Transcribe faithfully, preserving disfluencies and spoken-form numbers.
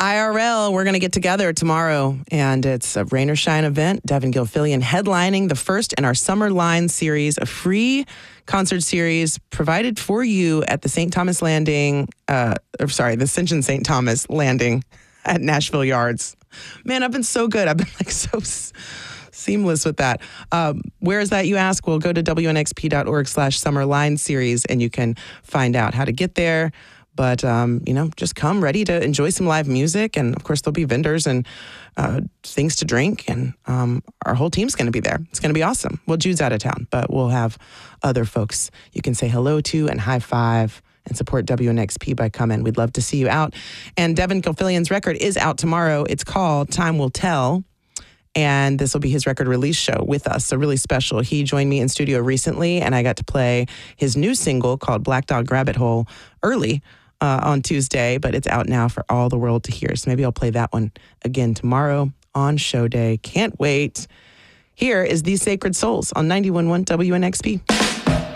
I R L, we're going to get together tomorrow, and it's a rain or shine event. Devin Gilfillian headlining the first in our Summer Line series, a free concert series provided for you at the Saint Thomas Landing, uh, or sorry, the Ascension Saint Thomas Landing at Nashville Yards. Man, I've been so good. I've been like so s- seamless with that. Um, where is that, you ask? Well, go to W N X P dot org slash Summer Line series, and you can find out how to get there. But, um, you know, just come ready to enjoy some live music. And, of course, there'll be vendors and uh, things to drink. And um, our whole team's going to be there. It's going to be awesome. Well, Jude's out of town, but we'll have other folks you can say hello to and high five and support W N X P by coming. We'd love to see you out. And Devin Gilfillian's record is out tomorrow. It's called Time Will Tell. And this will be his record release show with us. So really special. He joined me in studio recently, and I got to play his new single called Black Dog Rabbit Hole early Uh, on Tuesday, but it's out now for all the world to hear. So maybe I'll play that one again tomorrow on show day. Can't wait. Here is These Sacred Souls on ninety-one point one W N X P.